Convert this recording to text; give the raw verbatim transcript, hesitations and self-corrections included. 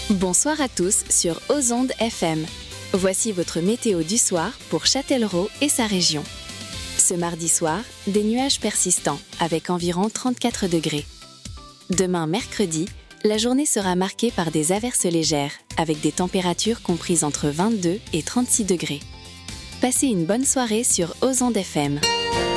Bonsoir à tous sur Ozonde F M. Voici votre météo du soir pour Châtellerault et sa région. Ce mardi soir, des nuages persistants avec environ trente-quatre degrés. Demain mercredi, la journée sera marquée par des averses légères avec des températures comprises entre vingt-deux et trente-six degrés. Passez une bonne soirée sur Ozonde F M.